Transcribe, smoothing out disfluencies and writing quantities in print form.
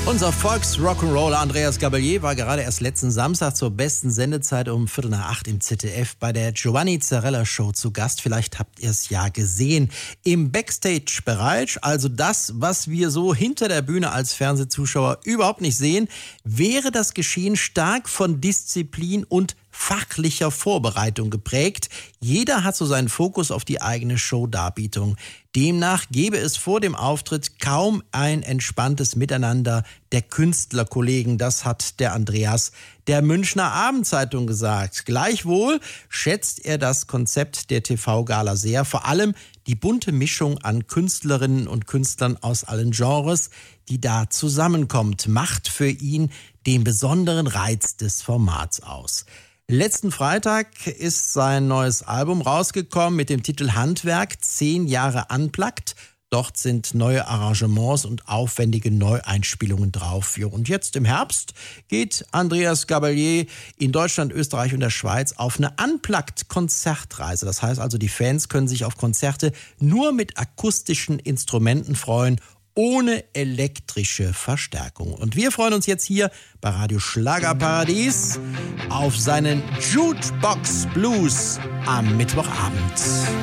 Unser Volks-Rock'n'Roller Andreas Gabalier war gerade erst letzten Samstag zur besten Sendezeit um 7:45 im ZDF bei der Giovanni Zarella Show zu Gast. Vielleicht habt ihr es ja gesehen. Im Backstage-Bereich, also das, was wir so hinter der Bühne als Fernsehzuschauer überhaupt nicht sehen, wäre das Geschehen stark von Disziplin und fachlicher Vorbereitung geprägt. Jeder hat so seinen Fokus auf die eigene Showdarbietung. Demnach gäbe es vor dem Auftritt kaum ein entspanntes Miteinander der Künstlerkollegen. Das hat der Andreas der Münchner Abendzeitung gesagt. Gleichwohl schätzt er das Konzept der TV-Gala sehr. Vor allem die bunte Mischung an Künstlerinnen und Künstlern aus allen Genres, die da zusammenkommt, macht für ihn den besonderen Reiz des Formats aus. Letzten Freitag ist sein neues Album rausgekommen mit dem Titel Handwerk, 10 Jahre unplugged. Dort sind neue Arrangements und aufwendige Neueinspielungen drauf. Und jetzt im Herbst geht Andreas Gabalier in Deutschland, Österreich und der Schweiz auf eine Unplugged-Konzertreise. Das heißt also, die Fans können sich auf Konzerte nur mit akustischen Instrumenten freuen, ohne elektrische Verstärkung. Und wir freuen uns jetzt hier bei Radio Schlagerparadies auf seinen Jukebox Blues am Mittwochabend.